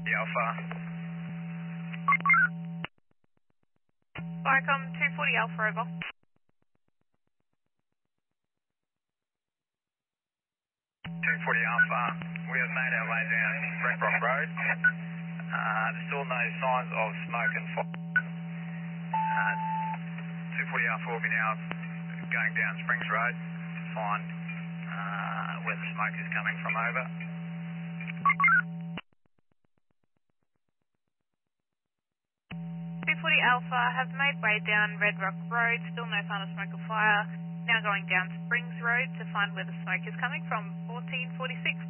Alpha. Vicom 240 Alpha, over. 240 Alpha, we have made our way down Red Rock Road. There's still no signs of smoke and fire. 240 Alpha will be now going down Springs Road to find where the smoke is coming from, over. 240 Alpha have made way down Red Rock Road, still no sign of smoke or fire. Now going down Springs Road to find where the smoke is coming from, 1446.